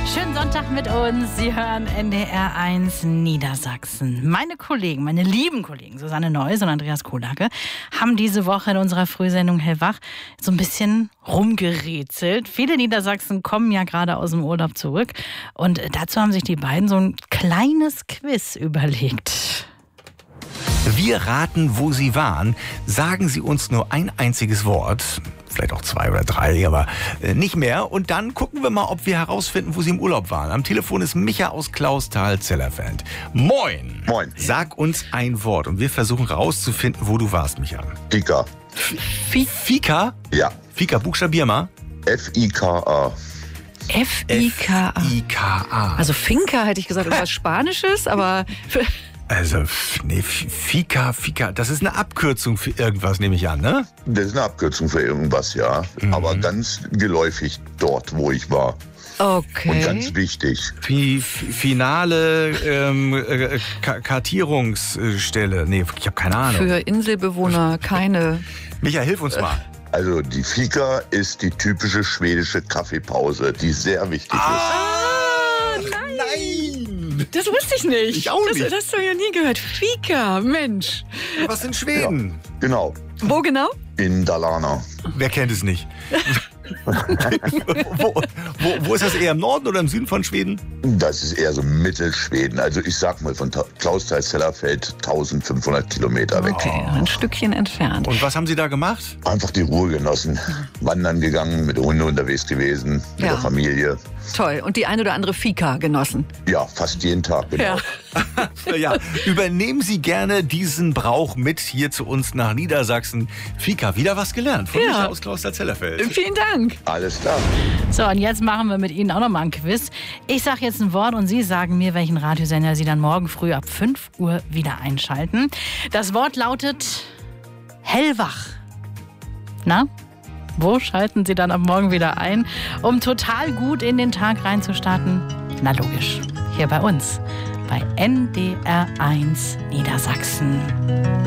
Schönen Sonntag mit uns. Sie hören NDR 1 Niedersachsen. Meine Kollegen, meine lieben Kollegen Susanne Neuss und Andreas Kuhlacke haben diese Woche in unserer Frühsendung Hellwach so ein bisschen rumgerätselt. Viele Niedersachsen kommen ja gerade aus dem Urlaub zurück und dazu haben sich die beiden so ein kleines Quiz überlegt. Wir raten, wo Sie waren. Sagen Sie uns nur ein einziges Wort. Vielleicht auch 2 oder 3, aber nicht mehr. Und dann gucken wir mal, ob wir herausfinden, wo Sie im Urlaub waren. Am Telefon ist Micha aus Clausthal-Zellerfeld. Moin! Moin. Sag uns ein Wort und wir versuchen rauszufinden, wo du warst, Micha. Fika. Fika? Ja. Fika, buchstabier mal. F-I-K-A. F-I-K-A. F-I-K-A. Also Finca hätte ich gesagt, irgendwas Spanisches, aber... Also, nee, Fika, das ist eine Abkürzung für irgendwas, nehme ich an, ne? Das ist eine Abkürzung für irgendwas, ja. Aber ganz geläufig dort, wo ich war. Okay. Und ganz wichtig. Finale Kartierungsstelle. Nee, ich habe keine Ahnung. Für Inselbewohner keine... Micha, hilf uns mal. Also die Fika ist die typische schwedische Kaffeepause, die sehr wichtig ist. Nein! Das wusste ich nicht. Ich auch nicht. Das hast du ja nie gehört. Fika, Mensch. Was in Schweden? Genau. Wo genau? In Dalarna. Wer kennt es nicht? wo ist das, eher im Norden oder im Süden von Schweden? Das ist eher so Mittelschweden. Also ich sag mal von Clausthal-Zellerfeld 1500 Kilometer weg. Okay, ein Stückchen entfernt. Und was haben Sie da gemacht? Einfach die Ruhe genossen. Wandern gegangen, mit der Hunde unterwegs gewesen, mit Ja. der Familie. Toll. Und die ein oder andere Fika genossen. Ja, fast jeden Tag, genau. Ja, übernehmen Sie gerne diesen Brauch mit hier zu uns nach Niedersachsen. Fika, wieder was gelernt von Micha aus Clausthal-Zellerfeld. Vielen Dank. Alles klar. So, und jetzt machen wir mit Ihnen auch noch mal ein Quiz. Ich sage jetzt ein Wort und Sie sagen mir, welchen Radiosender Sie dann morgen früh ab 5 Uhr wieder einschalten. Das Wort lautet hellwach. Na? Wo schalten Sie dann ab morgen wieder ein, um total gut in den Tag reinzustarten? Na logisch, hier bei uns, bei NDR 1 Niedersachsen.